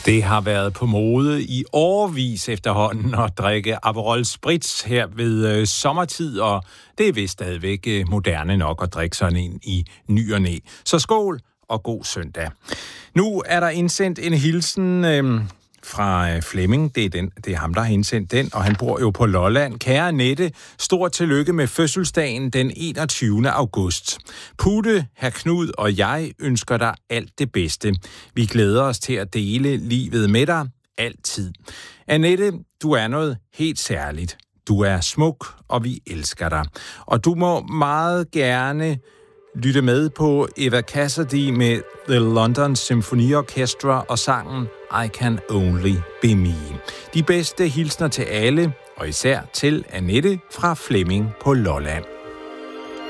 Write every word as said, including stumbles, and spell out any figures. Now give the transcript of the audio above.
Det har været på mode i årevis efterhånden at drikke Aperol Spritz her ved øh, sommertid, og det er vist stadigvæk øh, moderne nok at drikke sådan en i ny og næ. Så skål og god søndag. Nu er der indsendt en hilsen øh, fra øh, Flemming. Det er, den, det er ham, der har indsendt den, og han bor jo på Lolland. Kære Nette, stort tillykke med fødselsdagen den enogtyvende august. Putte, hr. Knud og jeg ønsker dig alt det bedste. Vi glæder os til at dele livet med dig altid. Annette, du er noget helt særligt. Du er smuk, og vi elsker dig. Og du må meget gerne lytte med på Eva Cassidy med The London Symphony Orchestra og sangen I Can Only Be Me. De bedste hilsner til alle, og især til Annette fra Flemming på Lolland.